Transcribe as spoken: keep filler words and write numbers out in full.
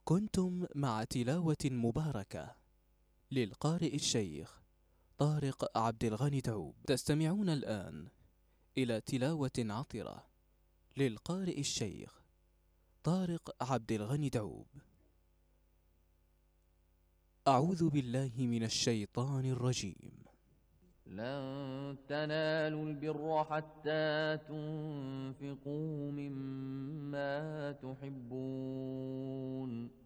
كنتم مع تلاوة مباركة للقارئ الشيخ طارق عبد الغني دعوب. تستمعون الآن إلى تلاوة عطرة للقارئ الشيخ طارق عبد الغني دعوب. أعوذ بالله من الشيطان الرجيم. لن تنالوا البر حتى تنفقوا مما تحبون